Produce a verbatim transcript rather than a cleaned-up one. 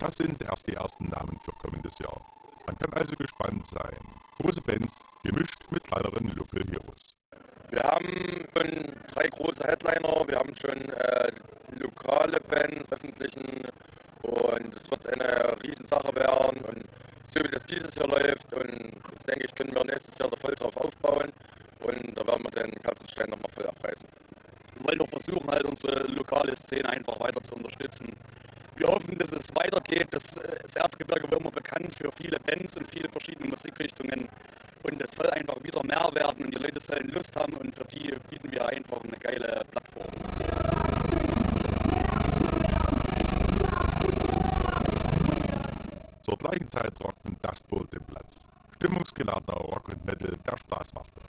Das sind erst die ersten Namen für kommendes Jahr. Man kann also gespannt sein. Große Bands gemischt mit kleineren Local Heroes. Wir haben schon drei große Headliner, wir haben schon äh, lokale Bands, öffentlichen, und es wird eine Riesensache werden. Und so wie das dieses Jahr läuft, und das denke ich, können wir nächstes Jahr da voll drauf aufbauen, und da werden wir den Katzenstein nochmal voll abreißen. Wir wollen doch versuchen, halt unsere lokale Szene einfach weiter zu unterstützen. Wir hoffen, dass es weitergeht. Das, das Erzgebirge wird immer bekannt für viele Bands und viele verschiedene Musikrichtungen. Und es soll einfach wieder mehr werden und die Leute sollen Lust haben, und für die bieten wir einfach eine geile Plattform. Zur gleichen Zeit rockten Dust Bowl den Platz. Stimmungsgeladener Rock und Metal, der Spaß machte.